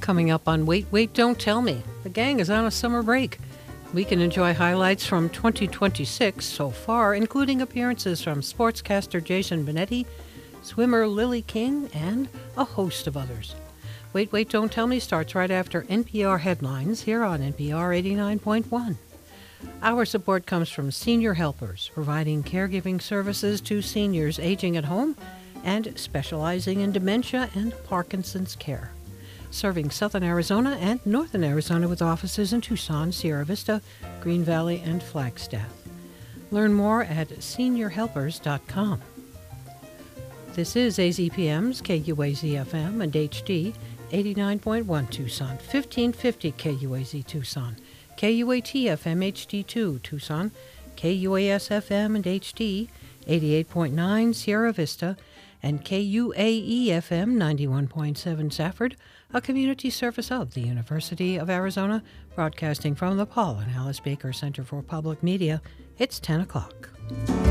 Coming up on Wait, Wait, Don't Tell Me, the gang is on a summer break. We can enjoy highlights from 2026 so far, including appearances from sportscaster Jason Benetti, swimmer Lily King, and a host of others. Wait, Wait, Don't Tell Me starts right after NPR headlines here on NPR 89.1. Our support comes from Senior Helpers, providing caregiving services to seniors aging at home and specializing in dementia and Parkinson's care. Serving Southern Arizona and Northern Arizona with offices in Tucson, Sierra Vista, Green Valley, and Flagstaff. Learn more at seniorhelpers.com. This is AZPM's KUAZ-FM and HD, 89.1 Tucson, 1550 KUAZ Tucson, KUAT-FM HD2 Tucson, KUAS-FM and HD, 88.9 Sierra Vista, and KUAE-FM 91.7 Safford, a community service of the University of Arizona, broadcasting from the Paul and Alice Baker Center for Public Media. It's 10 o'clock.